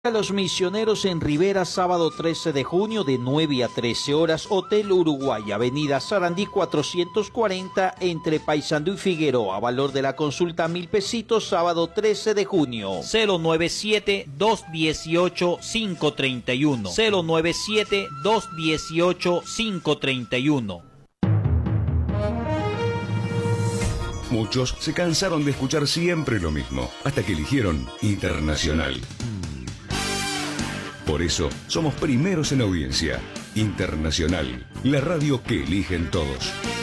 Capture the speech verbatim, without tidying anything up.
A los misioneros en Rivera, sábado trece de junio de nueve a trece horas, Hotel Uruguay, Avenida Sarandí cuatrocientos cuarenta, entre Paysandú y Figueroa. Valor de la consulta mil pesitos, sábado trece de junio. cero nueve siete, dos uno ocho, cinco tres uno. cero nueve siete, dos uno ocho, cinco tres uno. Muchos se cansaron de escuchar siempre lo mismo, hasta que eligieron Internacional. Por eso, somos primeros en audiencia. Internacional, la radio que eligen todos.